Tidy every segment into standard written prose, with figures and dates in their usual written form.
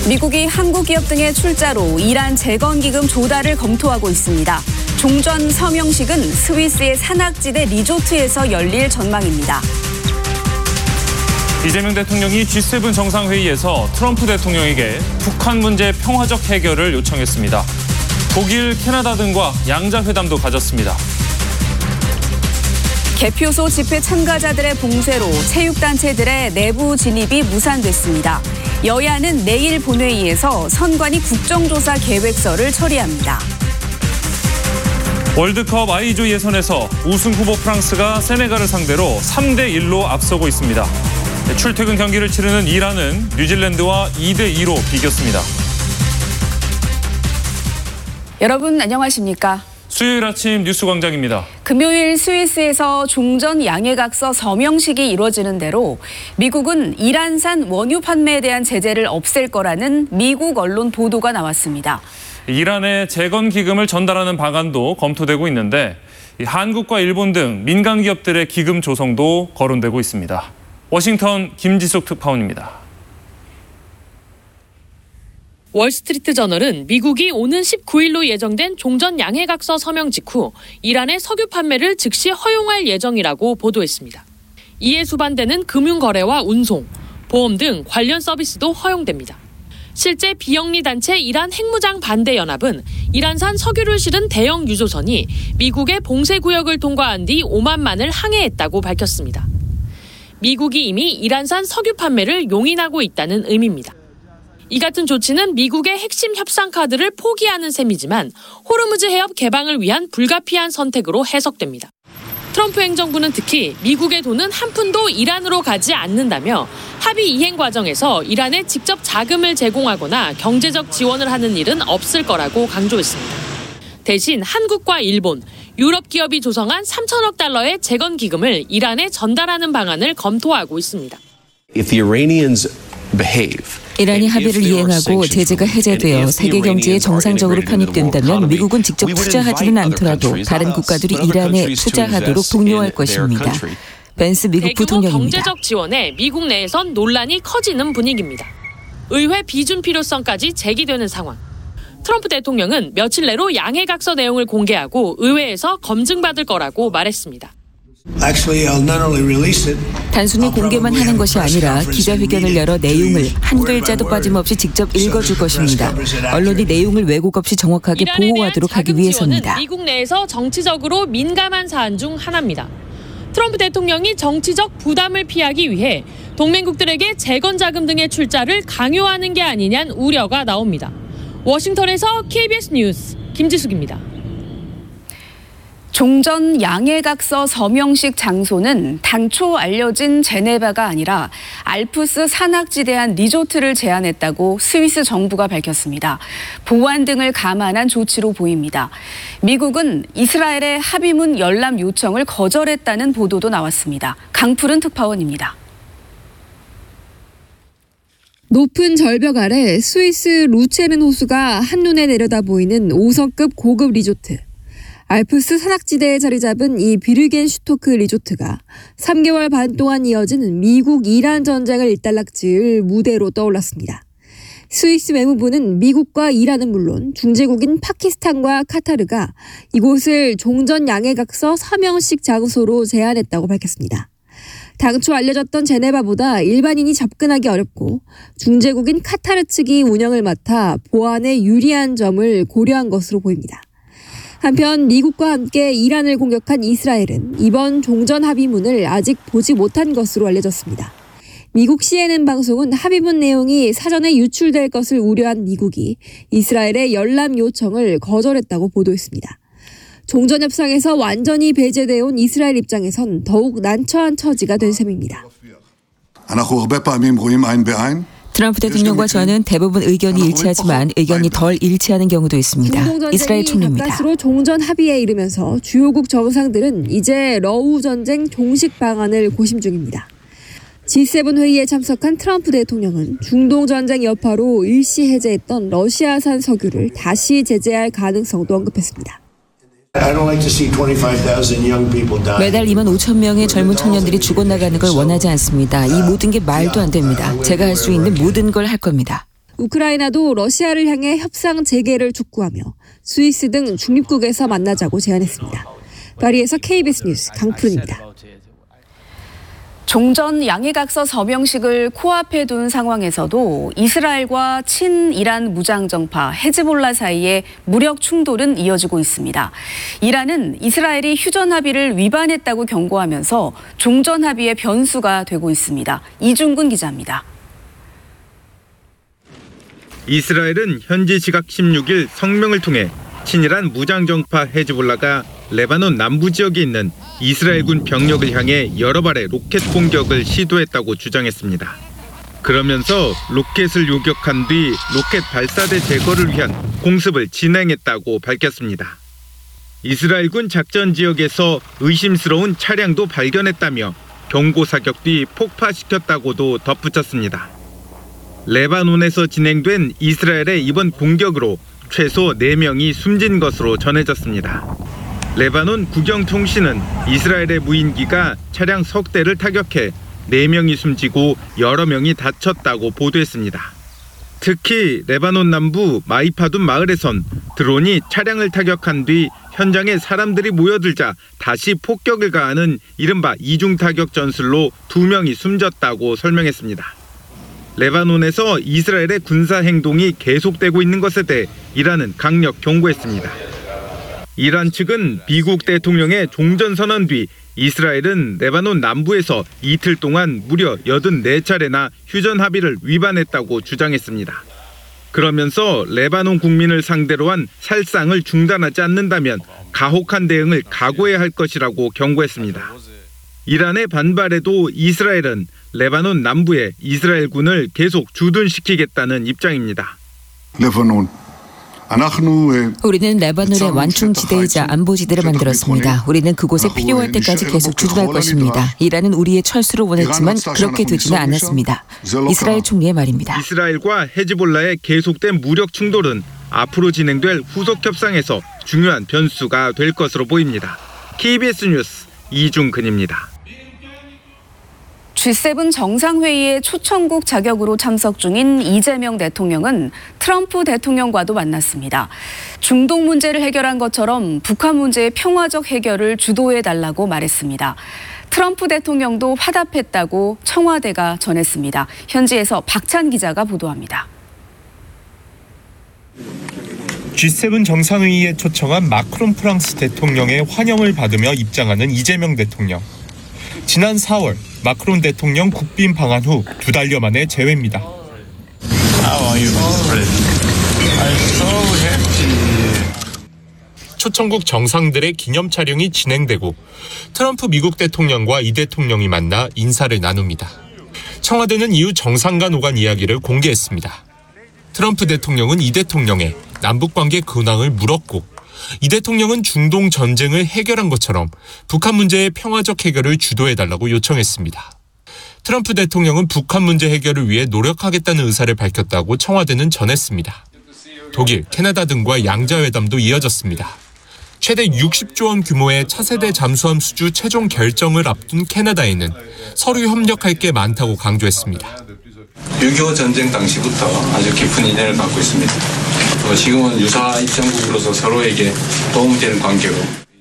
미국이 한국 기업 등의 출자로 이란 재건기금 조달을 검토하고 있습니다. 종전 서명식은 스위스의 산악지대 리조트에서 열릴 전망입니다. 이재명 대통령이 G7 정상회의에서 트럼프 대통령에게 북한 문제 평화적 해결을 요청했습니다. 독일, 캐나다 등과 양자회담도 가졌습니다. 개표소 집회 참가자들의 봉쇄로 체육단체들의 내부 진입이 무산됐습니다. 여야는 내일 본회의에서 선관위 국정조사 계획서를 처리합니다. 월드컵 I조 예선에서 우승 후보 프랑스가 세네갈을 상대로 3대1로 앞서고 있습니다. 출퇴근 경기를 치르는 이란은 뉴질랜드와 2대2로 비겼습니다. 여러분 안녕하십니까? 수요일 아침 뉴스광장입니다. 금요일 스위스에서 종전 양해각서 서명식이 이루어지는 대로 미국은 이란산 원유 판매에 대한 제재를 없앨 거라는 미국 언론 보도가 나왔습니다. 이란에 재건 기금을 전달하는 방안도 검토되고 있는데 한국과 일본 등 민간 기업들의 기금 조성도 거론되고 있습니다. 워싱턴 김지숙 특파원입니다. 월스트리트 저널은 미국이 오는 19일로 예정된 종전 양해각서 서명 직후 이란의 석유 판매를 즉시 허용할 예정이라고 보도했습니다. 이에 수반되는 금융거래와 운송, 보험 등 관련 서비스도 허용됩니다. 실제 비영리 단체 이란 핵무장 반대 연합은 이란산 석유를 실은 대형 유조선이 미국의 봉쇄 구역을 통과한 뒤 오만만을 항해했다고 밝혔습니다. 미국이 이미 이란산 석유 판매를 용인하고 있다는 의미입니다. 이 같은 조치는 미국의 핵심 협상 카드를 포기하는 셈이지만 호르무즈 해협 개방을 위한 불가피한 선택으로 해석됩니다. 트럼프 행정부는 특히 미국의 돈은 한 푼도 이란으로 가지 않는다며 합의 이행 과정에서 이란에 직접 자금을 제공하거나 경제적 지원을 하는 일은 없을 거라고 강조했습니다. 대신 한국과 일본, 유럽 기업이 조성한 3천억 달러의 재건 기금을 이란에 전달하는 방안을 검토하고 있습니다. 이란이 합의를 이행하고 제재가 해제되어 세계 경제에 정상적으로 편입된다면 미국은 직접 투자하지는 않더라도 다른 국가들이 이란에 투자하도록 독려할 것입니다. 벤스 미국 부통령입니다. 경제적 지원에 미국 내에선 논란이 커지는 분위기입니다. 의회 비준 필요성까지 제기되는 상황. 트럼프 대통령은 며칠 내로 양해각서 내용을 공개하고 의회에서 검증받을 거라고 말했습니다. 단순히 공개만 하는 것이 아니라 기자회견을 열어 내용을 한 글자도 빠짐없이 직접 읽어줄 것입니다. 언론이 내용을 왜곡 없이 정확하게 보호하도록 하기 위해서입니다. 미국 내에서 정치적으로 민감한 사안 중 하나입니다. 트럼프 대통령이 정치적 부담을 피하기 위해 동맹국들에게 재건 자금 등의 출자를 강요하는 게 아니냐는 우려가 나옵니다. 워싱턴에서 KBS 뉴스 김지숙입니다. 종전 양해각서 서명식 장소는 당초 알려진 제네바가 아니라 알프스 산악지대에 한 리조트를 제안했다고 스위스 정부가 밝혔습니다. 보안 등을 감안한 조치로 보입니다. 미국은 이스라엘의 합의문 열람 요청을 거절했다는 보도도 나왔습니다. 강푸른 특파원입니다. 높은 절벽 아래 스위스 루체른 호수가 한눈에 내려다 보이는 5성급 고급 리조트. 알프스 산악지대에 자리 잡은 이 비르겐슈토크 리조트가 3개월 반 동안 이어진 미국-이란 전쟁을 일단락지을 무대로 떠올랐습니다. 스위스 외무부는 미국과 이란은 물론 중재국인 파키스탄과 카타르가 이곳을 종전 양해각서 서명식 장소로 제안했다고 밝혔습니다. 당초 알려졌던 제네바보다 일반인이 접근하기 어렵고 중재국인 카타르 측이 운영을 맡아 보안에 유리한 점을 고려한 것으로 보입니다. 한편 미국과 함께 이란을 공격한 이스라엘은 이번 종전 합의문을 아직 보지 못한 것으로 알려졌습니다. 미국 CNN 방송은 합의문 내용이 사전에 유출될 것을 우려한 미국이 이스라엘의 열람 요청을 거절했다고 보도했습니다. 종전 협상에서 완전히 배제되어 온 이스라엘 입장에선 더욱 난처한 처지가 된 셈입니다. 트럼프 대통령과 저는 대부분 의견이 일치하지만 의견이 덜 일치하는 경우도 있습니다. 이스라엘 총리입니다. 가까스로 종전 합의에 이르면서 주요국 정상들은 이제 러우 전쟁 종식 방안을 고심 중입니다. G7 회의에 참석한 트럼프 대통령은 중동 전쟁 여파로 일시 해제했던 러시아산 석유를 다시 제재할 가능성도 언급했습니다. 매달 2만 5천 명의 젊은 청년들이 죽어나가는 걸 원하지 않습니다. 이 모든 게 말도 안 됩니다. 제가 할 수 있는 모든 걸 할 겁니다. 우크라이나도 러시아를 향해 협상 재개를 촉구하며 스위스 등 중립국에서 만나자고 제안했습니다. 파리에서 KBS 뉴스 강푸른입니다. 종전 양해각서 서명식을 코앞에 둔 상황에서도 이스라엘과 친이란 무장정파 헤즈볼라 사이에 무력 충돌은 이어지고 있습니다. 이란은 이스라엘이 휴전합의를 위반했다고 경고하면서 종전합의의 변수가 되고 있습니다. 이중근 기자입니다. 이스라엘은 현지 시각 16일 성명을 통해 친이란 무장정파 헤즈볼라가 레바논 남부 지역에 있는 이스라엘군 병력을 향해 여러 발의 로켓 공격을 시도했다고 주장했습니다. 그러면서 로켓을 요격한 뒤 로켓 발사대 제거를 위한 공습을 진행했다고 밝혔습니다. 이스라엘군 작전 지역에서 의심스러운 차량도 발견했다며 경고 사격 뒤 폭파시켰다고도 덧붙였습니다. 레바논에서 진행된 이스라엘의 이번 공격으로 최소 4명이 숨진 것으로 전해졌습니다. 레바논 국영통신은 이스라엘의 무인기가 차량 석 대를 타격해 4명이 숨지고 여러 명이 다쳤다고 보도했습니다. 특히 레바논 남부 마이파둔 마을에선 드론이 차량을 타격한 뒤 현장에 사람들이 모여들자 다시 폭격을 가하는 이른바 이중타격 전술로 2명이 숨졌다고 설명했습니다. 레바논에서 이스라엘의 군사행동이 계속되고 있는 것에 대해 이란은 강력 경고했습니다. 이란 측은 미국 대통령의 종전선언 뒤 이스라엘은 레바논 남부에서 이틀 동안 무려 84차례나 휴전 합의를 위반했다고 주장했습니다. 그러면서 레바논 국민을 상대로 한 살상을 중단하지 않는다면 가혹한 대응을 각오해야 할 것이라고 경고했습니다. 이란의 반발에도 이스라엘은 레바논 남부에 이스라엘군을 계속 주둔시키겠다는 입장입니다. 우리는 레바논의 완충지대이자 안보지대를 만들었습니다. 우리는 그곳에 필요할 때까지 계속 주둔할 것입니다. 이란은 우리의 철수를 원했지만 그렇게 되지는 않았습니다. 이스라엘 총리의 말입니다. 이스라엘과 헤즈볼라의 계속된 무력 충돌은 앞으로 진행될 후속 협상에서 중요한 변수가 될 것으로 보입니다. KBS 뉴스 이중근입니다. G7 정상회의에 초청국 자격으로 참석 중인 이재명 대통령은 트럼프 대통령과도 만났습니다. 중동 문제를 해결한 것처럼 북한 문제의 평화적 해결을 주도해달라고 말했습니다. 트럼프 대통령도 화답했다고 청와대가 전했습니다. 현지에서 박찬 기자가 보도합니다. G7 정상회의에 초청한 마크롱 프랑스 대통령의 환영을 받으며 입장하는 이재명 대통령. 지난 4월 마크롱 대통령 국빈 방한 후 2달여 만에 재회입니다. 초청국 정상들의 기념 촬영이 진행되고 트럼프 미국 대통령과 이 대통령이 만나 인사를 나눕니다. 청와대는 이후 정상 간 오간 이야기를 공개했습니다. 트럼프 대통령은 이 대통령의 남북관계 근황을 물었고 이 대통령은 중동 전쟁을 해결한 것처럼 북한 문제의 평화적 해결을 주도해달라고 요청했습니다. 트럼프 대통령은 북한 문제 해결을 위해 노력하겠다는 의사를 밝혔다고 청와대는 전했습니다. 독일, 캐나다 등과 양자회담도 이어졌습니다. 최대 60조 원 규모의 차세대 잠수함 수주 최종 결정을 앞둔 캐나다에는 서로 협력할 게 많다고 강조했습니다. 6.25 전쟁 당시부터 아주 깊은 인연을 갖고 있습니다. 지금은 유사 입장국으로서 서로에게 도움되는 관계로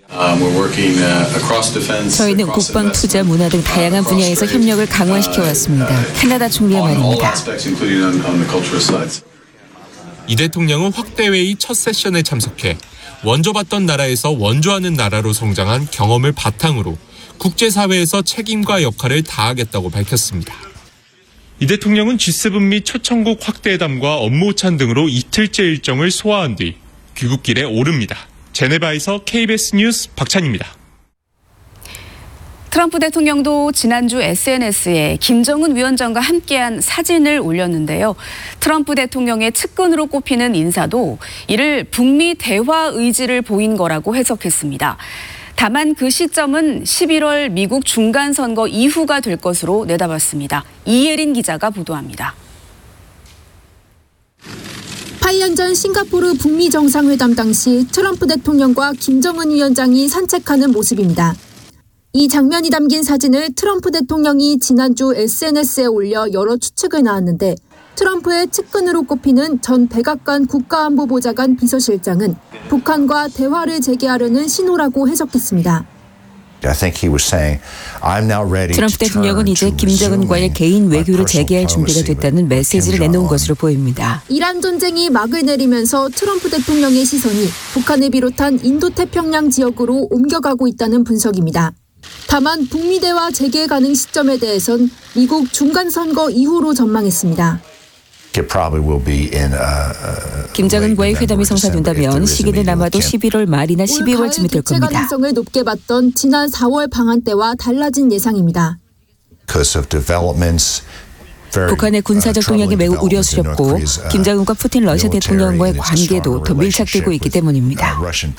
저희는 국방, 투자, 문화 등 다양한 분야에서 협력을 강화시켜왔습니다. 캐나다 총리의 말입니다. 이 대통령은 확대회의 첫 세션에 참석해 원조받던 나라에서 원조하는 나라로 성장한 경험을 바탕으로 국제사회에서 책임과 역할을 다하겠다고 밝혔습니다. 이 대통령은 G7 및 초청국 확대회담과 업무 오찬 등으로 이틀째 일정을 소화한 뒤 귀국길에 오릅니다. 제네바에서 KBS 뉴스 박찬입니다. 트럼프 대통령도 지난주 SNS에 김정은 위원장과 함께한 사진을 올렸는데요. 트럼프 대통령의 측근으로 꼽히는 인사도 이를 북미 대화 의지를 보인 거라고 해석했습니다. 다만 그 시점은 11월 미국 중간선거 이후가 될 것으로 내다봤습니다. 이예린 기자가 보도합니다. 8년 전 싱가포르 북미 정상회담 당시 트럼프 대통령과 김정은 위원장이 산책하는 모습입니다. 이 장면이 담긴 사진을 트럼프 대통령이 지난주 SNS에 올려 여러 추측을 낳았는데 트럼프의 측근으로 꼽히는 전 백악관 국가안보보좌관 비서실장은 북한과 대화를 재개하려는 신호라고 해석했습니다. 트럼프 대통령은 이제 김정은과의 개인 외교를 재개할 준비가 됐다는 메시지를 내놓은 것으로 보입니다. 이란 전쟁이 막을 내리면서 트럼프 대통령의 시선이 북한을 비롯한 인도태평양 지역으로 옮겨가고 있다는 분석입니다. 다만 북미 대화 재개 가능 시점에 대해선 미국 중간선거 이후로 전망했습니다. 김정은과의 회담이 성사된다면 시기는 아마도 11월 말이나 12월쯤이 될 겁니다. 가능성을 높게 봤던 지난 4월 방한 때와 달라진 예상입니다. 북한의 군사적 동향이 매우 우려스럽고 김정은과 푸틴 러시아 대통령과의 관계도 더 밀착되고 있기 때문입니다.